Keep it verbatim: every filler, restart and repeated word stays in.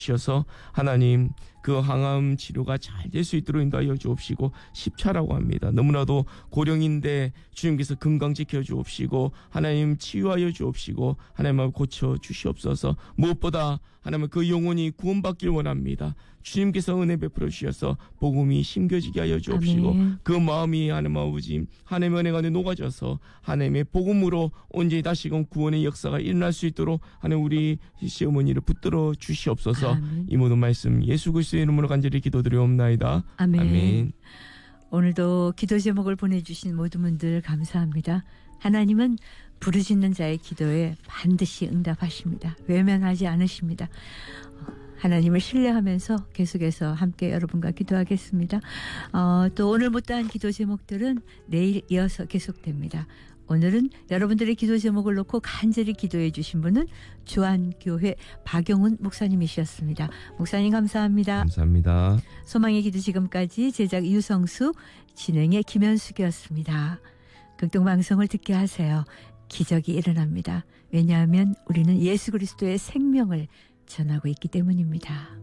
주셔서 하나님 그 항암 치료가 잘 될 수 있도록 인도하여 주옵시고 십차라고 합니다. 너무나도 고령인데 주님께서 건강 지켜 주옵시고 하나님 치유하여 주옵시고 하나님을 고쳐 주시옵소서. 무엇보다 하나님 그 영혼이 구원받길 원합니다. 주님께서 은혜 베풀어 주셔서 복음이 심겨지게 하여 주옵시고 아멘. 그 마음이 하나님 아버지 하나님의 은혜 가운데 녹아져서 하나님의 복음으로 온전히 다시금 구원의 역사가 일어날 수 있도록 하나님 우리 시어머니를 붙들어 주시옵소서. 아멘. 이 모든 말씀 예수 그리스도의 이름으로 간절히 기도드리옵나이다. 아멘. 아멘. 오늘도 기도 제목을 보내주신 모든 분들 감사합니다. 하나님은 부르짖는 자의 기도에 반드시 응답하십니다. 외면하지 않으십니다. 하나님을 신뢰하면서 계속해서 함께 여러분과 기도하겠습니다. 어, 또 오늘 못다한 기도 제목들은 내일 이어서 계속됩니다. 오늘은 여러분들의 기도 제목을 놓고 간절히 기도해 주신 분은 주안교회 박용훈 목사님이셨습니다. 목사님 감사합니다. 감사합니다. 소망의 기도 지금까지 제작 유성수, 진행의 김현숙이었습니다. 극동방송을 듣게 하세요. 기적이 일어납니다. 왜냐하면 우리는 예수 그리스도의 생명을 전하고 있기 때문입니다.